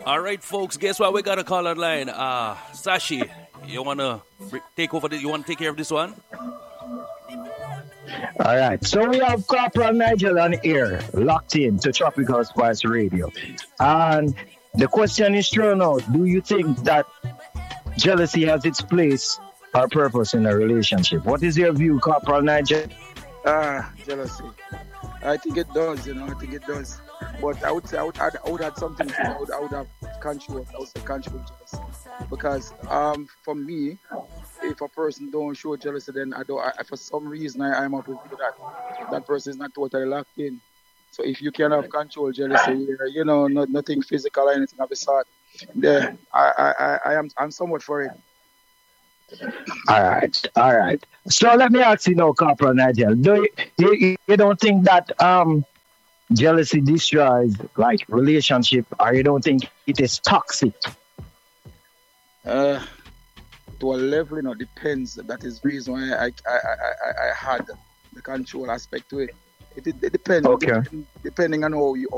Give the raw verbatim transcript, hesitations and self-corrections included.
All right, folks. Guess what? We got a call online. Uh, Sashi, you wanna take over? The, you wanna take care of this one? All right. So we have Corporal Nigel on air, locked in to Tropical Spice Radio. And the question is thrown out. Do you think that jealousy has its place or purpose in a relationship? What is your view, Corporal Nigel? Ah, jealousy. I think it does, you know, I think it does. But I would say I would add, I would add something to it. I would, I would have control. I would say control jealousy. Because um, for me, if a person don't show jealousy, then I don't. I, for some reason, I, I'm up with that. That person is not totally locked in. So if you can have control jealousy, where, you know, not, nothing physical or anything of the sort, then I, I, I, I am I'm somewhat for it. All right, all right. So let me ask you now, Corporal Nigel. Do you, you, you don't think that um jealousy destroys like relationship, or you don't think it is toxic? Uh, to a level, you know, depends. That is the reason why I I, I, I, I had the control aspect to it. It, it, it depends. Okay. Depending on how you